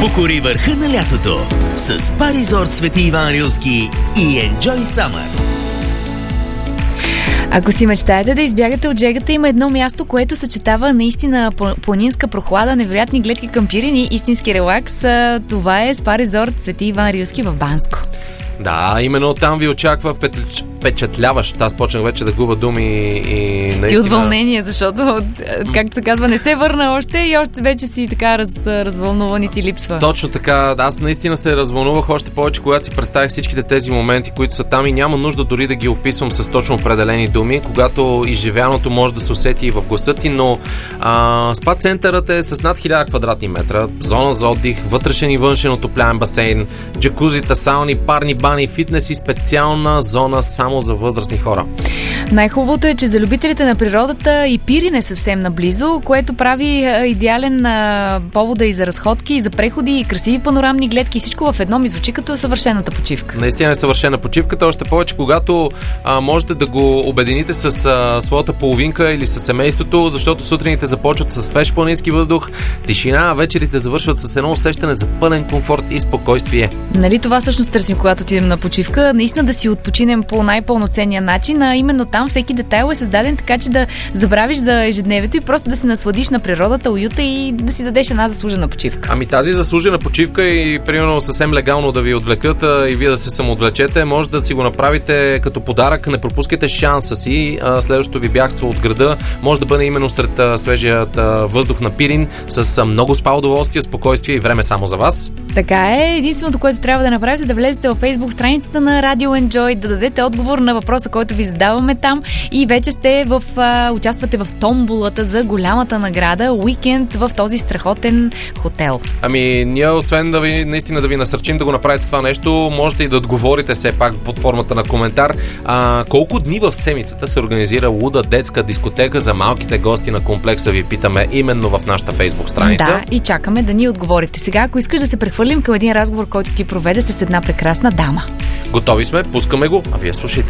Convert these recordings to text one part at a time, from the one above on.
Покори върха на лятото с Спа Резорт Свети Иван Рилски и Enjoy Summer. Ако си мечтаете да избягате от жегата, има едно място, което съчетава наистина планинска прохлада, невероятни гледки към Пирин и истински релакс. Това е Спа Резорт Свети Иван Рилски в Банско. Да, именно там ви очаква впечатляващ. Аз почнах вече да губа думи и наистина... Ти от вълнение, защото, както се казва, не се върна още и още вече си така развълнуван и ти липсва. Точно така. Аз наистина се развълнувах още повече, когато си представих всичките тези моменти, които са там и няма нужда дори да ги описвам с точно определени думи, когато изживяното може да се усети и в гласа ти, но спа центърът е с над 1000 квадратни метра, зона за отдих, вътрешен и външен отопляем басейн, джакузита, сауни, парни бани, фитнес и специална зона само за възрастни хора. Най-хубавото е, че за любителите на природата и Пирин е съвсем наблизо, което прави идеален повода и за разходки, и за преходи, и красиви панорамни гледки, и всичко в едно ми звучи като съвършената почивка. Наистина е съвършена почивката, още повече когато можете да го обедините с своята половинка или с семейството, защото сутрините започват с свеж планински въздух, тишина, а вечерите завършват с едно усещане за пълен комфорт и спокойствие. Нали това всъщност търсим, когато отидем на почивка, наистина да си отпочинем по най-пълноценния начин, а именно там всеки детайл е създаден така, че да забравиш за ежедневието и просто да се насладиш на природата, уюта и да си дадеш една заслужена почивка. Ами тази заслужена почивка и примерно съвсем легално да ви отвлекат и вие да се самоотвлечете, може да си го направите като подарък, не пропускайте шанса си. Следващото ви бягство от града може да бъде именно сред свежият въздух на Пирин с много спа удоволствие, спокойствие и време само за вас. Така е, единственото, което трябва да направите, да влезете в Facebook страницата на Radio Enjoy, да дадете отговор на въпроса, който ви задаваме там и вече сте участвате в томболата за голямата награда уикенд в този страхотен хотел. Ами, ние освен наистина да ви насърчим да го направите това нещо, можете и да отговорите все пак под формата на коментар. Колко дни в седмицата се организира луда детска дискотека за малките гости на комплекса, ви питаме именно в нашата Facebook страница. Да, и чакаме да ни отговорите. Сега, ако искаш да се прехвърлим към един разговор, който ти проведе с една прекрасна дама. Готови сме, пускаме го, а вие слушайте.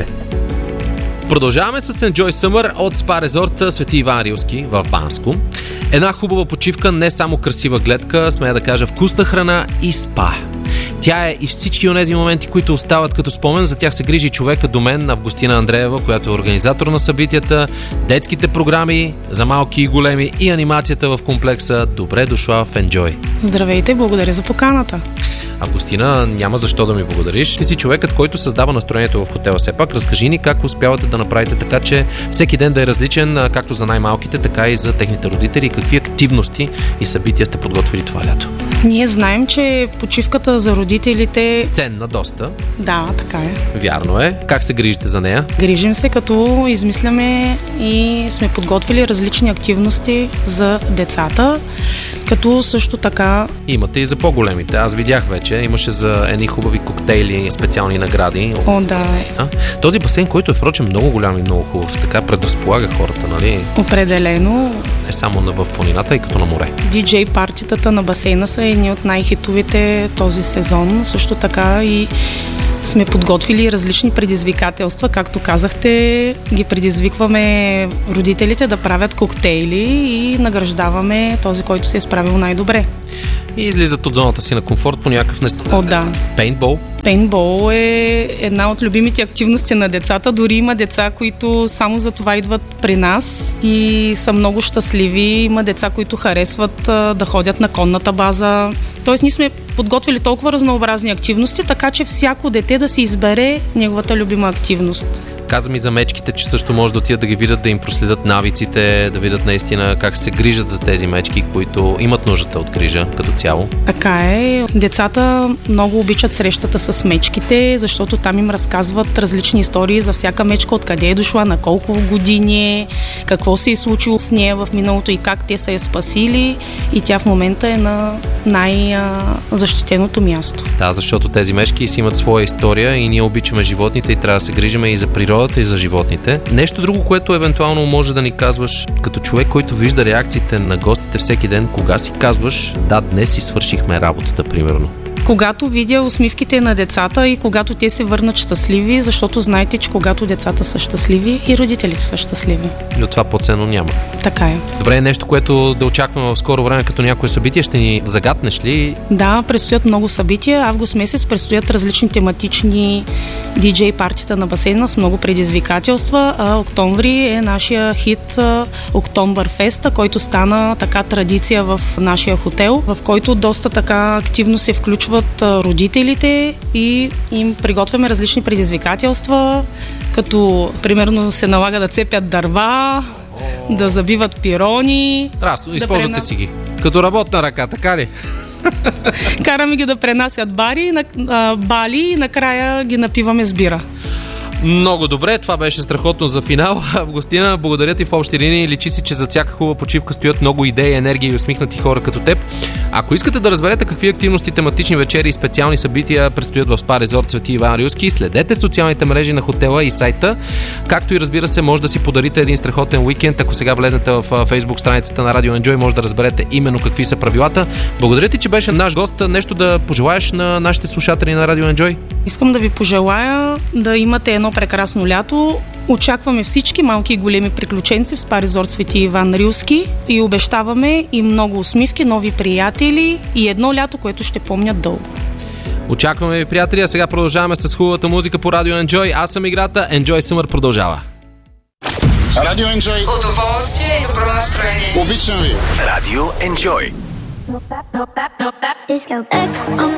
Продължаваме с Enjoy Summer от Спа Резорт Свети Иван Рилски в Банско. Една хубава почивка, не само красива гледка, смея да кажа вкусна храна и спа. Тя е и всички онези моменти, които остават като спомен. За тях се грижи човека до мен, Августина Андреева, която е организатор на събитията, детските програми за малки и големи и анимацията в комплекса. Добре дошла в Enjoy. Здравейте, благодаря за поканата. Августина, няма защо да ми благодариш. Ти си човекът, който създава настроението в хотела. Все пак разкажи ни как успявате да направите така, че всеки ден да е различен, както за най-малките, така и за техните родители. И какви активности и събития сте подготвили това лято? Ние знаем, че почивката за родителите... Ценна доста. Да, така е. Вярно е. Как се грижите за нея? Грижим се, като измисляме и сме подготвили различни активности за децата, като също така... Имате и за по-големите. Аз видях вече. Имаше за едни хубави коктейли, специални награди. О, да. Басейна. Този басейн, който е впрочем много голям и много хубав, така предразполага хората, нали? Определено. Не само в планината, и като на море. Диджей партитата на басейна са едни от най-хитовите този сезон. Също така и сме подготвили различни предизвикателства. Както казахте, ги предизвикваме родителите да правят коктейли и награждаваме този, който се е справил най-добре. И излизат от зоната си на комфорт по някакъв нестандартен. О, да. Пейнтбол. Пейнтбол е една от любимите активности на децата. Дори има деца, които само за това идват при нас и са много щастливи. Има деца, които харесват да ходят на конната база. Тоест, ние сме подготвили толкова разнообразни активности, така че всяко дете да си избере неговата любима активност. Каза ми за мечките, че също може да отидат да ги видят, да им проследят навиците, да видят наистина как се грижат за тези мечки, които имат нуждата от грижа като цяло. Така е. Децата много обичат срещата с мечките, защото там им разказват различни истории за всяка мечка, откъде е дошла, на колко години е, какво се е случило с нея в миналото и как те са я спасили, и тя в момента е на най-защитеното място. Да, защото тези мечки си имат своя история и ние обичаме животните и трябва да се грижиме и за природата, и за животните. Нещо друго, което евентуално може да ни казваш като човек, който вижда реакциите на гостите всеки ден, кога си казваш: да, днес си свършихме работата, примерно? когато видя усмивките на децата и когато те се върнат щастливи, защото знаете, че когато децата са щастливи и родителите са щастливи. И от това по-ценно няма. Така е. Добре, нещо, което да очакваме в скоро време като някое събитие, ще ни загатнеш ли? Да, предстоят много събития. Август месец предстоят различни тематични диджей партита на басейна с много предизвикателства, а октомври е нашия хит Октобърфест, който стана така традиция в нашия хотел, в който доста така активно се включват родителите и им приготвяме различни предизвикателства, като примерно се налага да цепят дърва, да забиват пирони. Расно, използвате си ги. Като работна ръка, така ли? Караме ги да пренасят бали и накрая ги напиваме с бира. Много добре, това беше страхотно за финал. Августина, благодаря ти в общи линии. Личи си, че за всяка хубава почивка стоят много идеи, енергия и усмихнати хора като теб. Ако искате да разберете какви активности, тематични вечери и специални събития предстоят в СПА Резорт Свети Иван Рилски, следете социалните мрежи на хотела и сайта, както и разбира се, може да си подарите един страхотен уикенд. Ако сега влезнете в Facebook страницата на Radio Enjoy, може да разберете именно какви са правилата. Благодаря ти, че беше наш гост. Нещо да пожелаеш на нашите слушатели на Radio Enjoy? Искам да ви пожелая да имате едно прекрасно лято. Очакваме всички малки и големи приключенци в СПА Резорт Свети Иван Рилски и обещаваме и много усмивки, нови приятели и едно лято, което ще помнят дълго. Очакваме ви, приятели, а сега продължаваме с хубавата музика по Radio Enjoy. Аз съм играта, Enjoy Summer продължава. Radio Enjoy. Удоволствие и добро настроение. Обичам ви. Radio Enjoy. Disco.